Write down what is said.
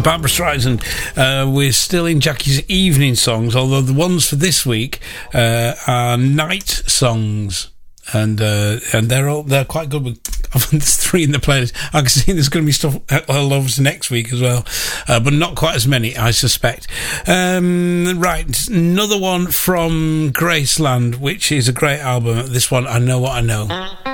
Barbra Streisand. We're still in Jackie's evening songs, although the ones for this week are night songs. And they're quite good. There's 3 in the playlist. I can see there's going to be stuff all over to next week as well, but not quite as many, I suspect. Right, another one from Graceland, which is a great album. This one, I Know What I Know.